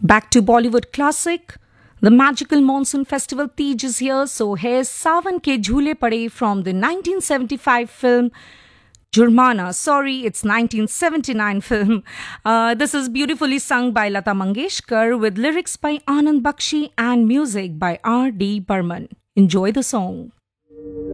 Back to Bollywood classic. The magical monsoon festival Tej is here, so here's Sawan Ke Jhoole Pade from the 1975 film Jurmana. Sorry, it's 1979 film. This is beautifully sung by Lata Mangeshkar with lyrics by Anand Bakshi and music by R.D. Burman. Enjoy the song.